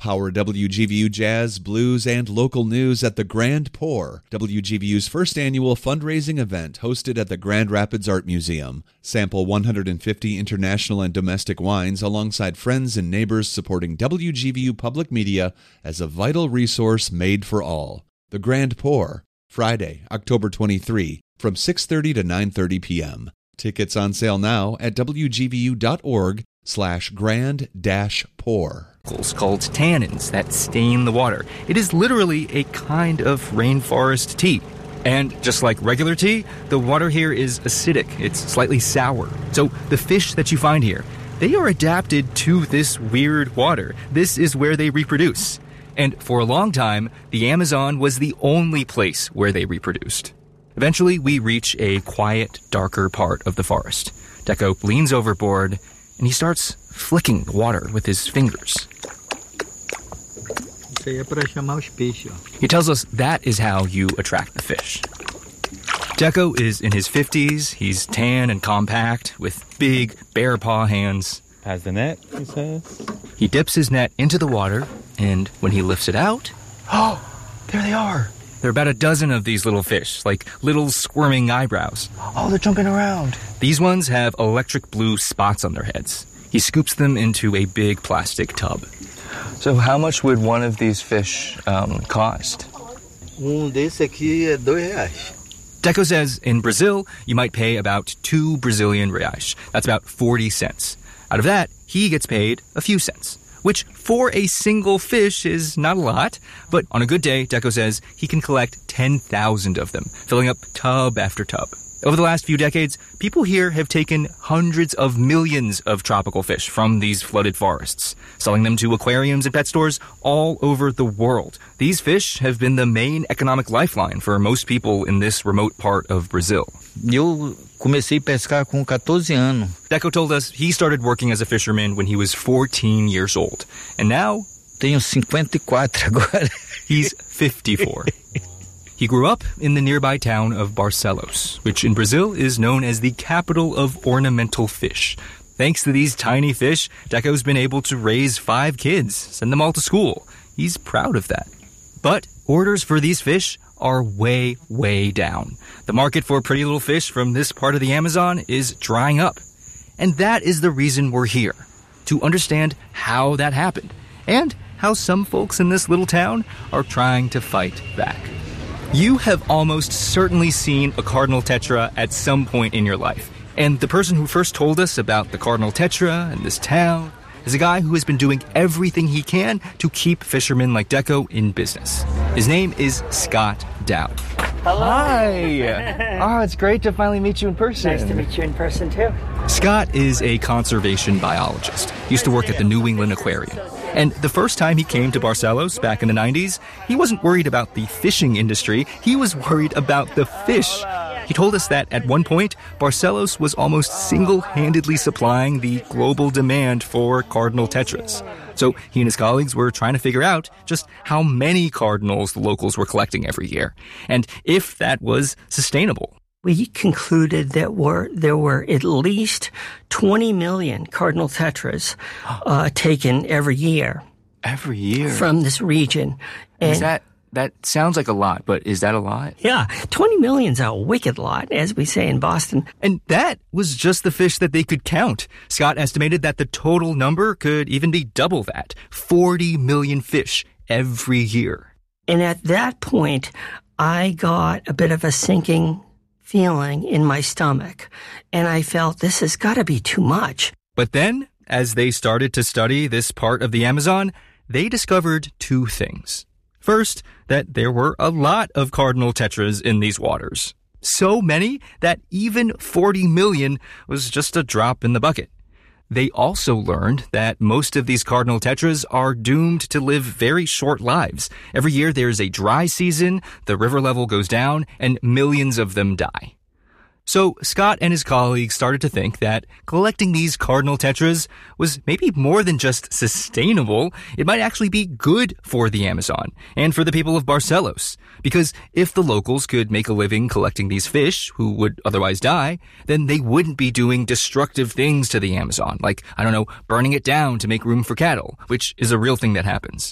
Power WGVU Jazz, Blues, and local news at the Grand Pour, WGVU's first annual fundraising event hosted at the Grand Rapids Art Museum. Sample 150 international and domestic wines alongside friends and neighbors supporting WGVU Public Media as a vital resource made for all. The Grand Pour, Friday, October 23, from 6:30 to 9:30 p.m. Tickets on sale now at wgvu.org/grand-pour. Called tannins that stain the water. It is literally a kind of rainforest tea. And just like regular tea, the water here is acidic. It's slightly sour. So the fish that you find here, they are adapted to this weird water. This is where they reproduce. And for a long time, the Amazon was the only place where they reproduced. Eventually, we reach a quiet, darker part of the forest. Deco leans overboard, and he starts flicking the water with his fingers. He tells us that is how you attract the fish. Deco is in his 50s. He's tan and compact with big bear paw hands. Has the net, he says. He dips his net into the water, and when he lifts it out, oh, there they are. There are about a dozen of these little fish, like little squirming eyebrows. Oh, they're jumping around. These ones have electric blue spots on their heads. He scoops them into a big plastic tub. So how much would one of these fish cost? Desse aqui é R$2. Deco says in Brazil, you might pay about 2 Brazilian reais. That's about 40 cents. Out of that, he gets paid a few cents, which for a single fish is not a lot. But on a good day, Deco says he can collect 10,000 of them, filling up tub after tub. Over the last few decades, people here have taken hundreds of millions of tropical fish from these flooded forests, selling them to aquariums and pet stores all over the world. These fish have been the main economic lifeline for most people in this remote part of Brazil. Eu comecei a pescar com 14 anos. Deco told us he started working as a fisherman when he was 14 years old. And now, Tenho 54 agora. He's 54. He grew up in the nearby town of Barcelos, which in Brazil is known as the capital of ornamental fish. Thanks to these tiny fish, Deco's been able to raise 5 kids, send them all to school. He's proud of that. But orders for these fish are way, way down. The market for pretty little fish from this part of the Amazon is drying up. And that is the reason we're here, to understand how that happened, and how some folks in this little town are trying to fight back. You have almost certainly seen a cardinal tetra at some point in your life. And the person who first told us about the cardinal tetra and this town is a guy who has been doing everything he can to keep fishermen like Deco in business. His name is Scott Dowd. Hello. Hi. Oh, it's great to finally meet you in person. Nice to meet you in person, too. Scott is a conservation biologist. He used to work at the New England Aquarium. And the first time he came to Barcelos back in the 90s, he wasn't worried about the fishing industry. He was worried about the fish. He told us that at one point, Barcelos was almost single-handedly supplying the global demand for cardinal tetras. So he and his colleagues were trying to figure out just how many cardinals the locals were collecting every year, and if that was sustainable. We concluded that there were at least 20 million cardinal tetras taken every year. Every year? From this region. And that sounds like a lot, but is that a lot? Yeah, 20 million's a wicked lot, as we say in Boston. And that was just the fish that they could count. Scott estimated that the total number could even be double that, 40 million fish every year. And at that point, I got a bit of a sinking feeling in my stomach, and I felt this has got to be too much. But then, as they started to study this part of the Amazon, they discovered 2 things. First, that there were a lot of cardinal tetras in these waters. So many that even 40 million was just a drop in the bucket. They also learned that most of these cardinal tetras are doomed to live very short lives. Every year there's a dry season, the river level goes down, and millions of them die. So Scott and his colleagues started to think that collecting these cardinal tetras was maybe more than just sustainable. It might actually be good for the Amazon and for the people of Barcelos. Because if the locals could make a living collecting these fish who would otherwise die, then they wouldn't be doing destructive things to the Amazon, like, burning it down to make room for cattle, which is a real thing that happens.